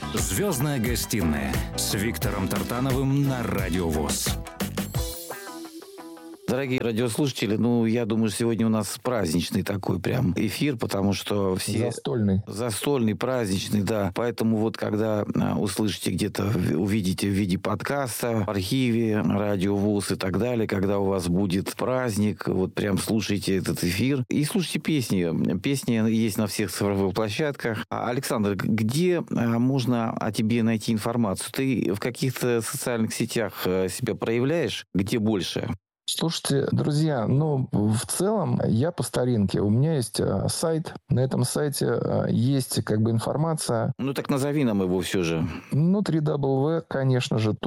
«Звездная гостиная» с Виктором Тартановым на Радио ВОС. Дорогие радиослушатели, я думаю, сегодня у нас праздничный такой прям эфир, потому что все... Застольный, праздничный, да. Поэтому вот когда услышите где-то, увидите в виде подкаста, в архиве, Радио ВОС и так далее, когда у вас будет праздник, вот прям слушайте этот эфир и слушайте песни. Песни есть на всех цифровых площадках. Александр, где можно о тебе найти информацию? Ты в каких-то социальных сетях себя проявляешь? Где больше? Слушайте, друзья, в целом я по старинке. У меня есть сайт. На этом сайте есть информация. Так назови нам его все же. www, конечно же,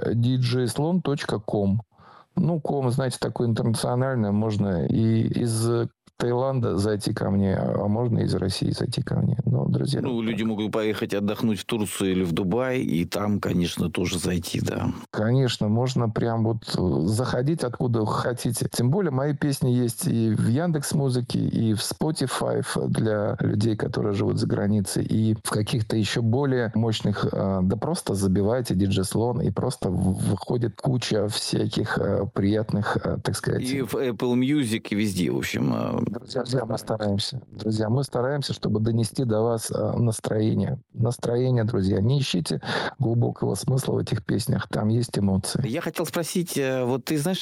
.djslon.com. ком, знаете, такое интернациональное. Можно и из Таиланда зайти ко мне, а можно из России зайти ко мне. Друзья... люди могут поехать отдохнуть в Турцию или в Дубай, и там, конечно, тоже зайти, да. Конечно, можно прям заходить откуда хотите. Тем более, мои песни есть и в Яндекс.Музыке, и в Spotify для людей, которые живут за границей, и в каких-то еще более мощных... Да просто забивайте DJ Slon, и просто выходит куча всяких приятных, так сказать... И в Apple Music, и везде, в общем... Друзья, мы стараемся. Друзья, мы стараемся, чтобы донести до вас настроение. Настроение, друзья. Не ищите глубокого смысла в этих песнях. Там есть эмоции. Я хотел спросить, ты знаешь,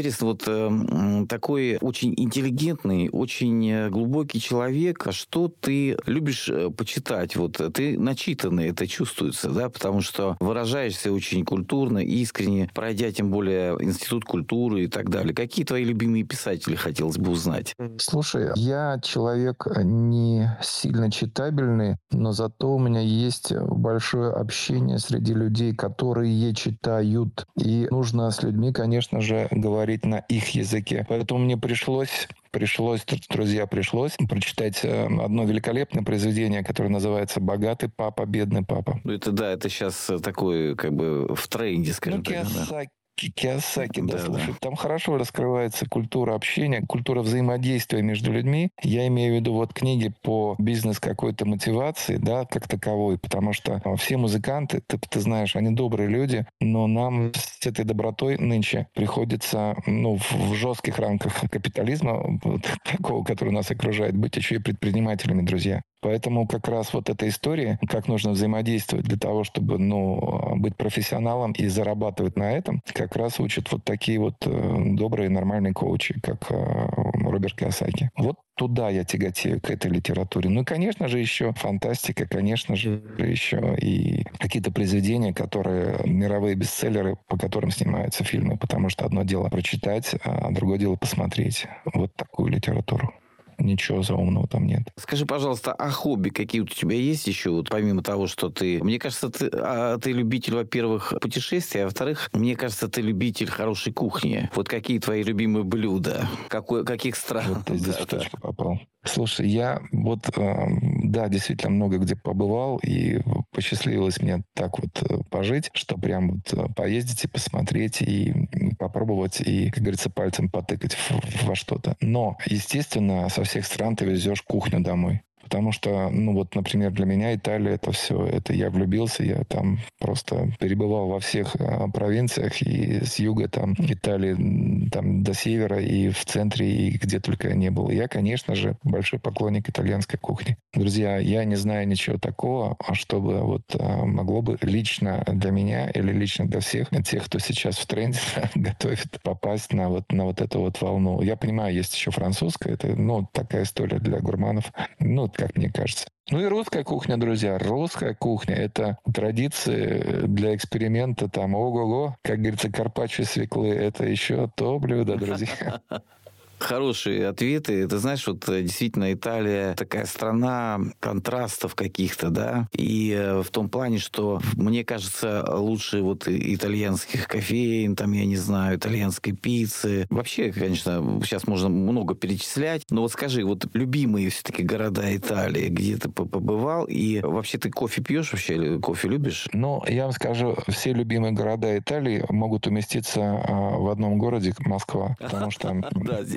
интересно, такой очень интеллигентный, очень глубокий человек, что ты любишь почитать? Ты начитанный, это чувствуется, да, потому что выражаешься очень культурно, искренне, пройдя тем более Институт культуры и так далее. Какие твои любимые писатели, хотелось бы узнать? Слушай, я человек не сильно читабельный, но зато у меня есть большое общение среди людей, которые читают. И нужно с людьми, конечно же, говорить на их языке. Поэтому мне пришлось, друзья, прочитать одно великолепное произведение, которое называется «Богатый папа, бедный папа». Это сейчас такое, в тренде, скажем так. Кийосаки, слушай. Там хорошо раскрывается культура общения, культура взаимодействия между людьми. Я имею в виду книги по бизнес какой-то мотивации, да, как таковой, потому что все музыканты, ты знаешь, они добрые люди, но нам с этой добротой нынче приходится, в жестких рамках капитализма, такого, который нас окружает, быть еще и предпринимателями, друзья. Поэтому как раз эта история, как нужно взаимодействовать для того, чтобы, быть профессионалом и зарабатывать на этом, как раз учат такие добрые, нормальные коучи, как Роберт Кийосаки. Туда я тяготею, к этой литературе. И, конечно же, еще фантастика, конечно же, еще и какие-то произведения, которые мировые бестселлеры, по которым снимаются фильмы. Потому что одно дело прочитать, а другое дело посмотреть такую литературу. Ничего заумного там нет. Скажи, пожалуйста, а хобби какие у тебя есть еще, помимо того, что ты... Мне кажется, ты любитель, во-первых, путешествий, а во-вторых, мне кажется, ты любитель хорошей кухни. Какие твои любимые блюда? Каких стран? Ты здесь в точку попал. Слушай, я действительно много где побывал, и посчастливилось мне так пожить, что прям поездить и посмотреть, и попробовать, и, как говорится, пальцем потыкать во что-то. Но, естественно, со всех стран ты везешь кухню домой. Потому что, например, для меня Италия это все. Это я влюбился, я там просто перебывал во всех провинциях, и с юга Италии там до севера, и в центре, и где только я не был. Я, конечно же, большой поклонник итальянской кухни. Друзья, я не знаю ничего такого, чтобы могло бы лично для меня или лично для всех тех, кто сейчас в тренде готовит, попасть на эту волну. Я понимаю, есть еще французская, это, такая история для гурманов. Как мне кажется. И русская кухня, друзья. Русская кухня – это традиции для эксперимента. Ого-го, как говорится, карпаччо свеклы – это еще то блюдо, друзья. Хорошие ответы. Ты знаешь, действительно Италия такая страна контрастов каких-то, да, и в том плане, что мне кажется, лучше итальянских кофеин, я не знаю, итальянской пиццы. Вообще, конечно, сейчас можно много перечислять, но скажи, любимые все-таки города Италии, где ты побывал, и вообще ты кофе пьешь вообще, или кофе любишь? Я вам скажу, все любимые города Италии могут уместиться в одном городе, Москва, потому что... Да, здесь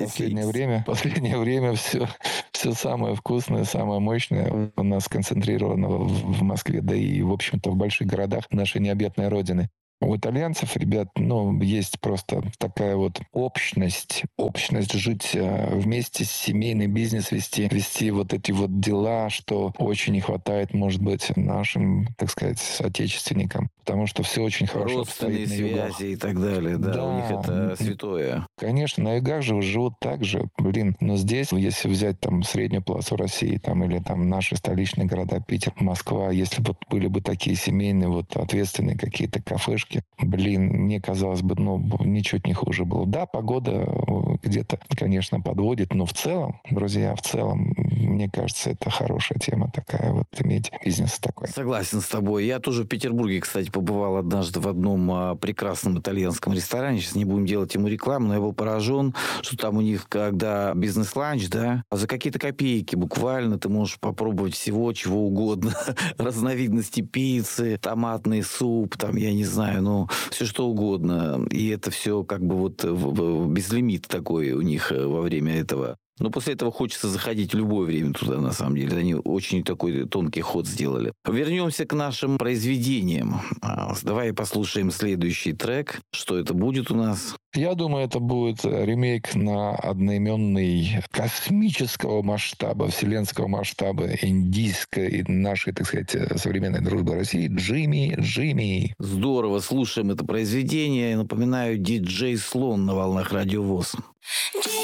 Последнее время все самое вкусное, самое мощное у нас сконцентрировано в Москве, да и, в общем-то, в больших городах нашей необъятной родины. У итальянцев, ребят, есть просто такая вот общность жить вместе, семейный бизнес вести вот эти вот дела, что очень не хватает, может быть, нашим, так сказать, соотечественникам, потому что все очень хорошо родственные обстоит на югах. связи и так далее, да, у них это святое. Конечно, на югах же живут так же, но здесь, если взять там среднюю полосу России, там, или там наши столичные города, Питер, Москва, если бы были бы такие семейные, вот ответственные какие-то кафешки, мне казалось бы, ничуть не хуже было. Да, погода где-то, конечно, подводит, но в целом, друзья, мне кажется, это хорошая тема такая, вот иметь бизнес такой. Согласен с тобой. Я тоже в Петербурге, кстати, побывал однажды в одном прекрасном итальянском ресторане. Сейчас не будем делать ему рекламу, но я был поражен, что там у них, когда бизнес-ланч, да, за какие-то копейки буквально ты можешь попробовать всего, чего угодно. Разновидности пиццы, томатный суп, там, я не знаю, все что угодно. И это все как бы вот безлимит такой у них во время этого. Но после этого хочется заходить в любое время туда, на самом деле. Они очень такой тонкий ход сделали. Вернемся к нашим произведениям. Давай послушаем следующий трек. Что это будет у нас? Я думаю, это будет ремейк на одноименный космического масштаба, вселенского масштаба, индийской, нашей, так сказать, современной дружбы России. Джимми. Здорово, слушаем это произведение. Напоминаю, диджей Слон на волнах Радио ВОС.